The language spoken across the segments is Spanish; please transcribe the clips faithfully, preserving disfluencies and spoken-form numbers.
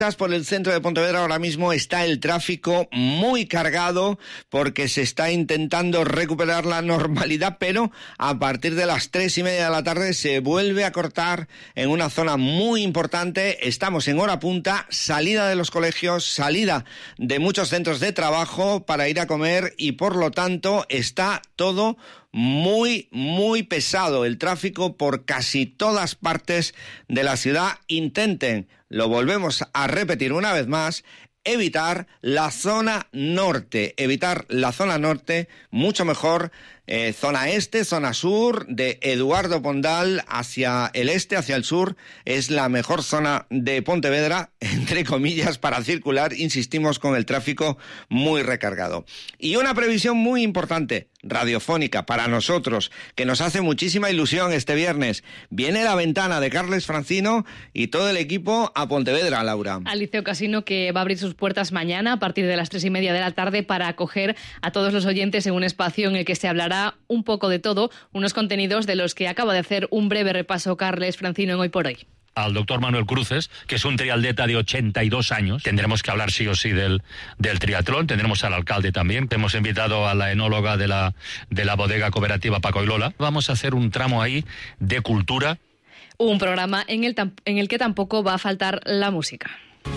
Por el centro de Pontevedra ahora mismo está el tráfico muy cargado porque se está intentando recuperar la normalidad, pero a partir de las tres y media de la tarde se vuelve a cortar en una zona muy importante. Estamos en hora punta, salida de los colegios, salida de muchos centros de trabajo para ir a comer y por lo tanto está todo muy, muy pesado el tráfico por casi todas partes de la ciudad. Intenten, lo volvemos a repetir una vez más, evitar la zona norte, evitar la zona norte, mucho mejor eh, zona este, zona sur, de Eduardo Pondal hacia el este, hacia el sur, es la mejor zona de Pontevedra, entre comillas, para circular, insistimos, con el tráfico muy recargado. Y una previsión muy importante, radiofónica, para nosotros, que nos hace muchísima ilusión este viernes. Viene La Ventana de Carles Francino y todo el equipo a Pontevedra, Laura. Al Liceo Casino, que va a abrir sus puertas mañana a partir de las tres y media de la tarde para acoger a todos los oyentes en un espacio en el que se hablará un poco de todo, unos contenidos de los que acaba de hacer un breve repaso Carles Francino en Hoy por Hoy. Al doctor Manuel Cruces, que es un triatleta de ochenta y dos años. Tendremos que hablar sí o sí del, del triatlón. Tendremos al alcalde también. Hemos invitado a la enóloga de la, de la bodega cooperativa Paco y Lola. Vamos a hacer un tramo ahí de cultura. Un programa en el, en el que tampoco va a faltar la música.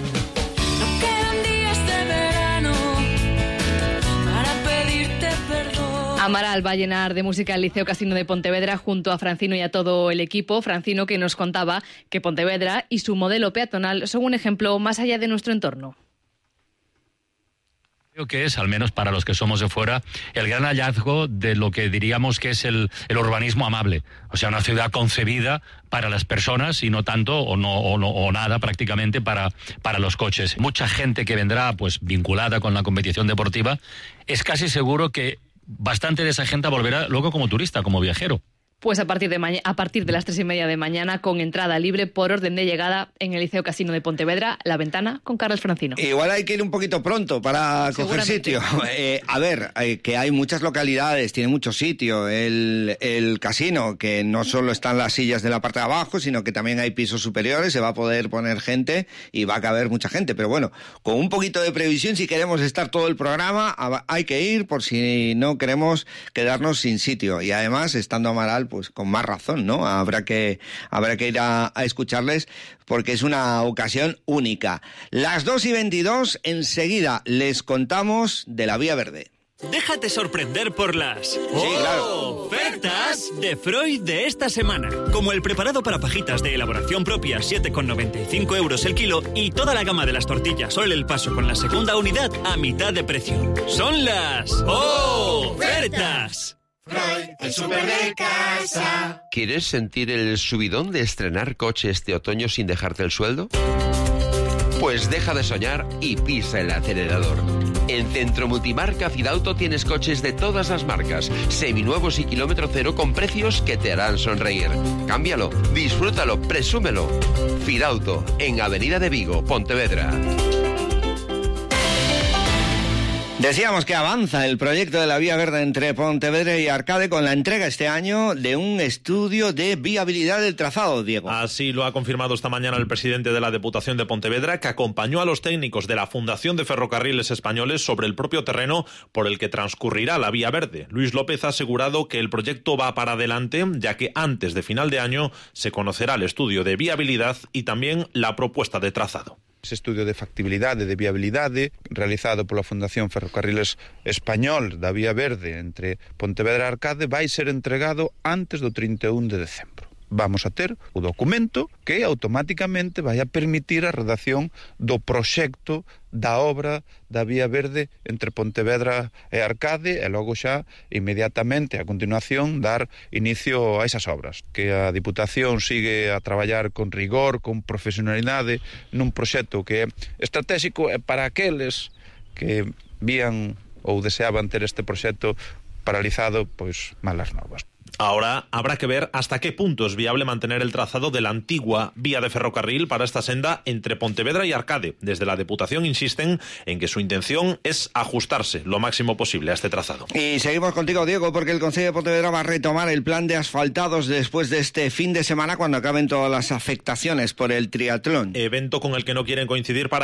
Amaral va a llenar de música el Liceo Casino de Pontevedra junto a Francino y a todo el equipo. Francino, que nos contaba que Pontevedra y su modelo peatonal son un ejemplo más allá de nuestro entorno. Creo que es, al menos para los que somos de fuera, el gran hallazgo de lo que diríamos que es el, el urbanismo amable. O sea, una ciudad concebida para las personas y no tanto o no o, no, o nada prácticamente para, para los coches. Mucha gente que vendrá pues vinculada con la competición deportiva, es casi seguro que bastante de esa gente volverá luego como turista, como viajero. Pues a partir de ma- a partir de las tres y media de mañana, con entrada libre por orden de llegada en el Liceo Casino de Pontevedra, La Ventana con Carles Francino. Igual hay que ir un poquito pronto para coger sitio. Eh, a ver, eh, que hay muchas localidades, tiene mucho sitio el, el casino, que no solo están las sillas de la parte de abajo, sino que también hay pisos superiores, se va a poder poner gente y va a caber mucha gente. Pero bueno, con un poquito de previsión, si queremos estar todo el programa, hay que ir por si no queremos quedarnos sin sitio. Y además, estando Amaral, pues con más razón, ¿no? Habrá que, habrá que ir a, a escucharles porque es una ocasión única. Las dos y veintidós, enseguida les contamos de la Vía Verde. Déjate sorprender por las sí, claro. ofertas de Freud de esta semana. Como el preparado para pajitas de elaboración propia, siete con noventa y cinco euros el kilo, y toda la gama de las tortillas Sol el Paso con la segunda unidad a mitad de precio. Son las ofertas. Freud, el súper de casa. ¿Quieres sentir el subidón de estrenar coche este otoño sin dejarte el sueldo? Pues deja de soñar y pisa el acelerador. En Centro Multimarca Fidauto tienes coches de todas las marcas, seminuevos y kilómetro cero con precios que te harán sonreír. Cámbialo, disfrútalo, presúmelo. Fidauto, en Avenida de Vigo, Pontevedra. Decíamos que avanza el proyecto de la Vía Verde entre Pontevedra y Arcade con la entrega este año de un estudio de viabilidad del trazado, Diego. Así lo ha confirmado esta mañana el presidente de la Diputación de Pontevedra, que acompañó a los técnicos de la Fundación de Ferrocarriles Españoles sobre el propio terreno por el que transcurrirá la Vía Verde. Luis López ha asegurado que el proyecto va para adelante, ya que antes de final de año se conocerá el estudio de viabilidad y también la propuesta de trazado. Ese estudio de factibilidade, de viabilidade, realizado pola Fundación Ferrocarriles Español da Vía Verde entre Pontevedra e Arcade, vai ser entregado antes do trinta e un de decembro. Vamos a ter o documento que automáticamente vai a permitir a redacción do proxecto da obra da Vía Verde entre Pontevedra e Arcade e logo xa inmediatamente a continuación dar inicio a esas obras. Que a Diputación sigue a traballar con rigor, con profesionalidade nun proxecto que é estratégico e para aqueles que vían ou deseaban ter este proxecto paralizado, pois malas novas. Ahora habrá que ver hasta qué punto es viable mantener el trazado de la antigua vía de ferrocarril para esta senda entre Pontevedra y Arcade. Desde la Diputación insisten en que su intención es ajustarse lo máximo posible a este trazado. Y seguimos contigo, Diego, porque el Concello de Pontevedra va a retomar el plan de asfaltados después de este fin de semana, cuando acaben todas las afectaciones por el triatlón. Evento con el que no quieren coincidir para